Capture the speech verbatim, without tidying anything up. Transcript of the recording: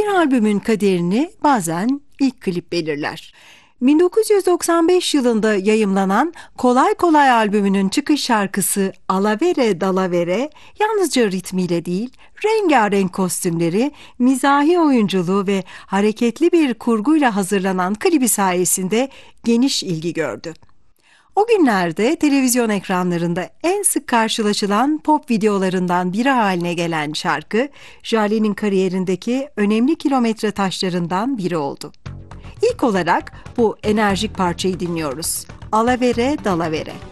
Bir albümün kaderini bazen ilk klip belirler. bin dokuz yüz doksan beş yılında yayımlanan Kolay Kolay albümünün çıkış şarkısı Alavere Dalavere yalnızca ritmiyle değil, rengarenk kostümleri, mizahi oyunculuğu ve hareketli bir kurguyla hazırlanan klibi sayesinde geniş ilgi gördü. O günlerde televizyon ekranlarında en sık karşılaşılan pop videolarından biri haline gelen şarkı, Jale'nin kariyerindeki önemli kilometre taşlarından biri oldu. İlk olarak bu enerjik parçayı dinliyoruz. Alavere Dalavere.